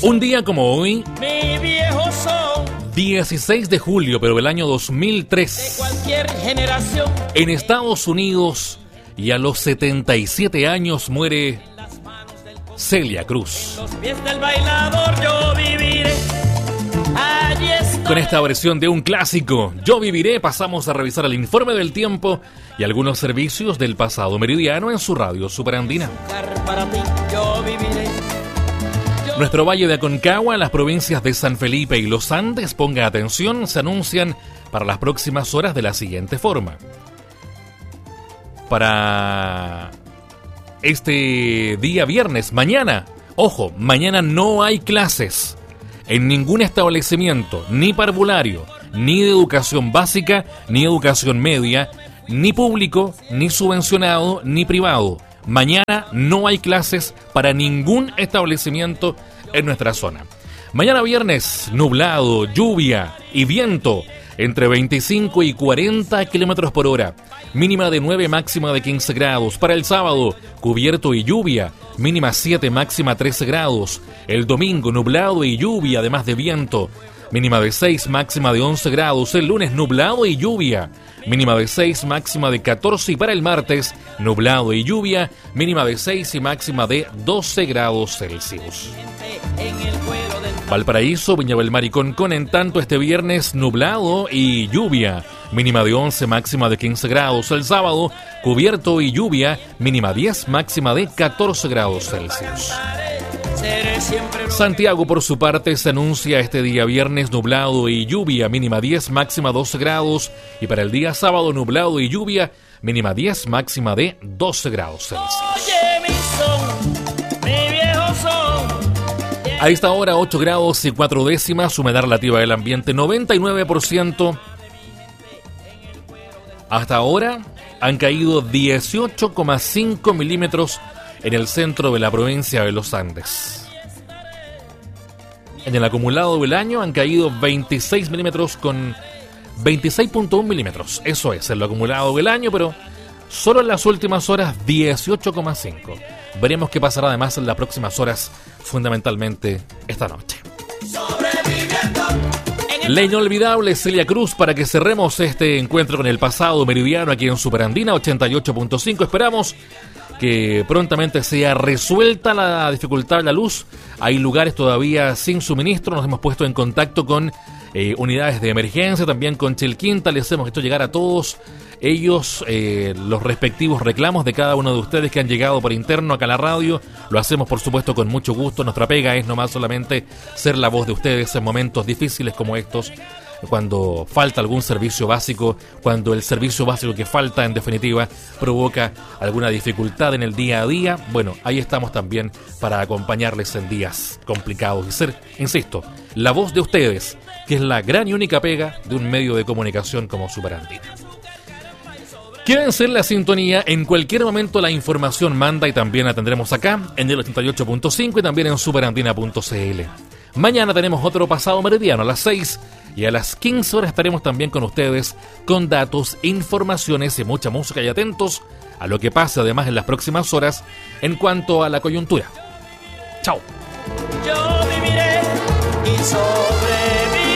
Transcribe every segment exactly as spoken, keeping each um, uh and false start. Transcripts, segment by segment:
Un día como hoy, mi viejo son, dieciséis de julio, pero del año dos mil tres, de cualquier generación, en Estados Unidos, y a los setenta y siete años muere Celia Cruz. Los pies del bailador yo viviré. Con esta versión de un clásico, Yo Viviré, pasamos a revisar el informe del tiempo y algunos servicios del pasado meridiano en su radio Superandina. Nuestro valle de Aconcagua, las provincias de San Felipe y Los Andes, ponga atención, se anuncian para las próximas horas de la siguiente forma. Para este día viernes, mañana, ojo, mañana no hay clases en ningún establecimiento, ni parvulario, ni de educación básica, ni educación media, ni público, ni subvencionado, ni privado. Mañana no hay clases para ningún establecimiento en nuestra zona. Mañana viernes, nublado, lluvia y viento entre veinticinco y cuarenta kilómetros por hora. Mínima de nueve, máxima de quince grados. Para el sábado, cubierto y lluvia. Mínima siete, máxima trece grados. El domingo, nublado y lluvia, además de viento. Mínima de seis, máxima de once grados. El lunes, nublado y lluvia. Mínima de seis, máxima de catorce. Y para el martes, nublado y lluvia. Mínima de seis y máxima de doce grados Celsius. Valparaíso, Viña del Mar y Concón, en tanto, este viernes nublado y lluvia, mínima de once, máxima de quince grados. El sábado, cubierto y lluvia, mínima diez, máxima de catorce grados Celsius. Santiago, por su parte, se anuncia este día viernes nublado y lluvia, mínima diez, máxima doce grados. Y para el día sábado, nublado y lluvia, mínima diez, máxima de doce grados Celsius. A esta hora, ocho grados y cuatro décimas, humedad relativa del ambiente noventa y nueve por ciento. Hasta ahora han caído dieciocho coma cinco milímetros en el centro de la provincia de Los Andes. En el acumulado del año han caído veintiséis milímetros con veintiséis punto uno milímetros. Eso es, en lo acumulado del año, pero solo en las últimas horas dieciocho coma cinco. Veremos qué pasará además en las próximas horas, fundamentalmente esta noche. La inolvidable Celia Cruz, para que cerremos este encuentro con el pasado meridiano aquí en Superandina ochenta y ocho punto cinco. Esperamos que prontamente sea resuelta la dificultad de la luz. Hay lugares todavía sin suministro. Nos hemos puesto en contacto con eh, unidades de emergencia, también con Chilquinta. Les hemos hecho llegar a todos ellos eh, los respectivos reclamos de cada uno de ustedes que han llegado por interno acá a la radio. Lo hacemos, por supuesto, con mucho gusto. Nuestra pega es nomás solamente ser la voz de ustedes en momentos difíciles como estos, cuando falta algún servicio básico, cuando el servicio básico que falta, en definitiva, provoca alguna dificultad en el día a día. Bueno, ahí estamos también para acompañarles en días complicados y ser, insisto, la voz de ustedes, que es la gran y única pega de un medio de comunicación como Superandina. Quédense en la sintonía, en cualquier momento la información manda y también la tendremos acá en el ochenta y ocho punto cinco y también en superandina punto c l. Mañana tenemos otro pasado meridiano a las seis y a las quince horas estaremos también con ustedes con datos, informaciones y mucha música, y atentos a lo que pase además en las próximas horas en cuanto a la coyuntura. Chao. Yo viviré y sobreviviré.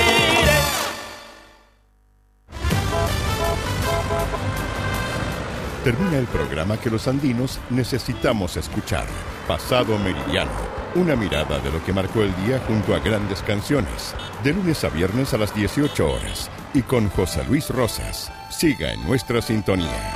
Termina el programa que los andinos necesitamos escuchar. Pasado Meridiano. Una mirada de lo que marcó el día junto a grandes canciones. De lunes a viernes a las dieciocho horas. Y con José Luis Rosas. Siga en nuestra sintonía.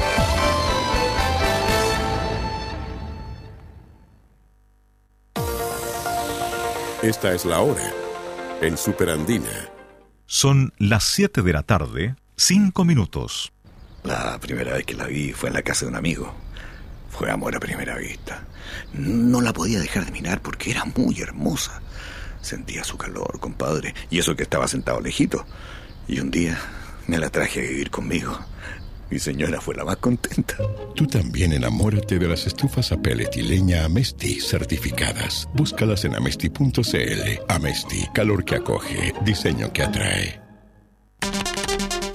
Esta es la hora. En Superandina. Son las siete de la tarde, cinco minutos. La primera vez que la vi fue en la casa de un amigo. Fue amor a primera vista. No la podía dejar de mirar porque era muy hermosa. Sentía su calor, compadre, y eso que estaba sentado lejito. Y un día me la traje a vivir conmigo. Mi señora fue la más contenta. Tú también enamórate de las estufas a pellet y leña Amesti certificadas. Búscalas en amesti punto c l. Amesti, calor que acoge, diseño que atrae.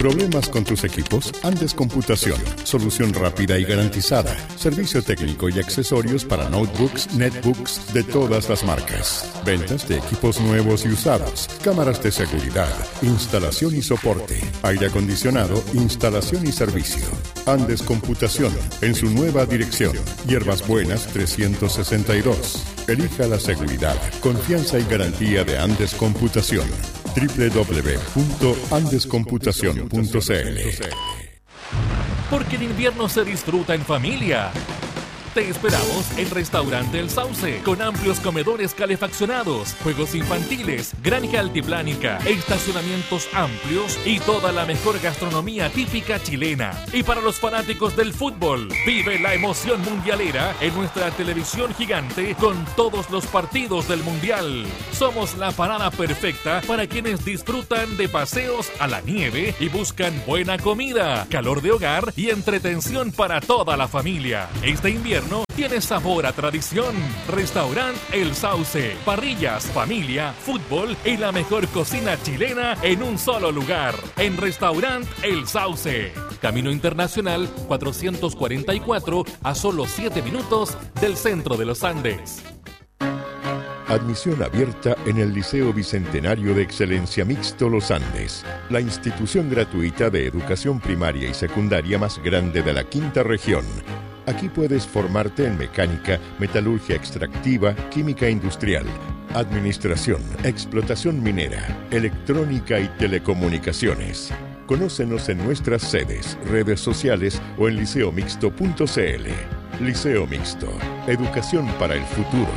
¿Problemas con tus equipos? Andes Computación. Solución rápida y garantizada. Servicio técnico y accesorios para notebooks, netbooks de todas las marcas. Ventas de equipos nuevos y usados. Cámaras de seguridad. Instalación y soporte. Aire acondicionado, instalación y servicio. Andes Computación. En su nueva dirección. Hierbas Buenas trescientos sesenta y dos. Elija la seguridad, confianza y garantía de Andes Computación. doble u doble u doble u punto andes computación punto c l. Porque el invierno se disfruta en familia. Te esperamos en Restaurante El Sauce, con amplios comedores calefaccionados, juegos infantiles, granja altiplánica, estacionamientos amplios y toda la mejor gastronomía típica chilena. Y para los fanáticos del fútbol, vive la emoción mundialera en nuestra televisión gigante con todos los partidos del Mundial. Somos la parada perfecta para quienes disfrutan de paseos a la nieve y buscan buena comida, calor de hogar y entretención para toda la familia. Este invierno tiene sabor a tradición. Restaurante El Sauce. Parrillas, familia, fútbol y la mejor cocina chilena en un solo lugar. En Restaurante El Sauce. Camino Internacional cuatrocientos cuarenta y cuatro, a solo siete minutos del centro de los Andes. Admisión abierta en el Liceo Bicentenario de Excelencia Mixto Los Andes, la institución gratuita de educación primaria y secundaria más grande de la quinta región. Aquí puedes formarte en mecánica, metalurgia extractiva, química industrial, administración, explotación minera, electrónica y telecomunicaciones. Conócenos en nuestras sedes, redes sociales o en liceo mixto punto c l. Liceo Mixto, educación para el futuro.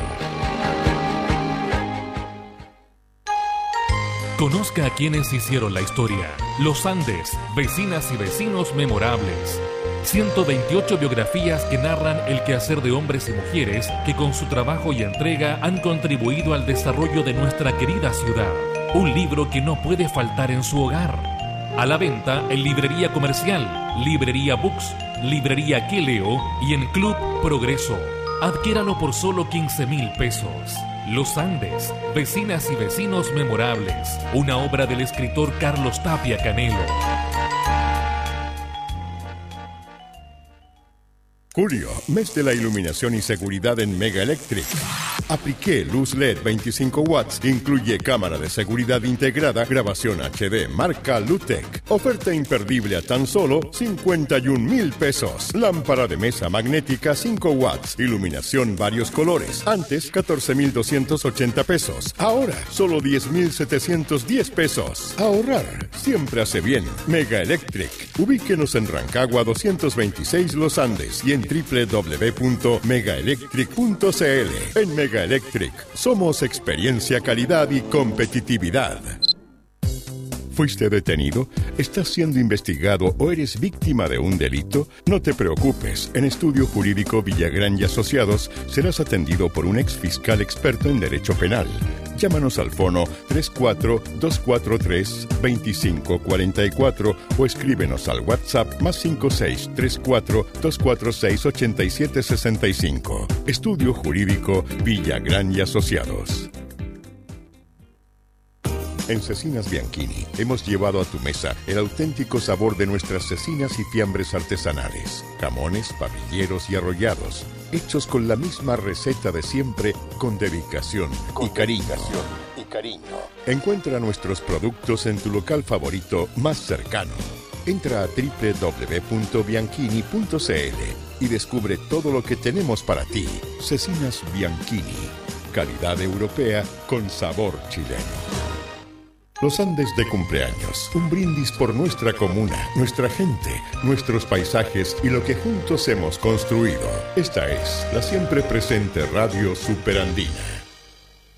Conozca a quienes hicieron la historia. Los Andes, vecinas y vecinos memorables. ciento veintiocho biografías que narran el quehacer de hombres y mujeres que con su trabajo y entrega han contribuido al desarrollo de nuestra querida ciudad. Un libro que no puede faltar en su hogar. A la venta en Librería Comercial, Librería Books, Librería Que Leo y en Club Progreso. Adquiéralo por solo quince mil pesos. Los Andes, vecinas y vecinos memorables. Una obra del escritor Carlos Tapia Canelo. Julio, mes de la iluminación y seguridad en Mega Electric. Apliqué luz L E D veinticinco watts, incluye cámara de seguridad integrada, grabación H D, marca Lutec. Oferta imperdible a tan solo cincuenta y un mil pesos. Lámpara de mesa magnética cinco watts, iluminación varios colores. Antes catorce mil doscientos ochenta pesos. Ahora solo diez mil setecientos diez pesos. Ahorrar siempre hace bien. Mega Electric. Ubíquenos en Rancagua doscientos veintiséis Los Andes y en doble u doble u doble u punto mega electric punto c l. En Mega Electric somos experiencia, calidad y competitividad. ¿Fuiste detenido? ¿Estás siendo investigado o eres víctima de un delito? No te preocupes. En Estudio Jurídico Villagrán y Asociados serás atendido por un ex fiscal experto en derecho penal. Llámanos al fono tres cuatro dos cuatro tres, dos cinco cuatro cuatro o escríbenos al WhatsApp más cinco seis tres cuatro dos cuatro seis ocho siete seis cinco. Estudio Jurídico Villagrán y Asociados. En Cecinas Bianchini hemos llevado a tu mesa el auténtico sabor de nuestras cecinas y fiambres artesanales, jamones, papilleros y arrollados, hechos con la misma receta de siempre, con dedicación y cariño. y cariño. Encuentra nuestros productos en tu local favorito más cercano. Entra a doble u doble u doble u punto bianchini punto c l y descubre todo lo que tenemos para ti. Cecinas Bianchini, calidad europea con sabor chileno. Los Andes de cumpleaños, un brindis por nuestra comuna, nuestra gente, nuestros paisajes y lo que juntos hemos construido. Esta es la siempre presente Radio Superandina.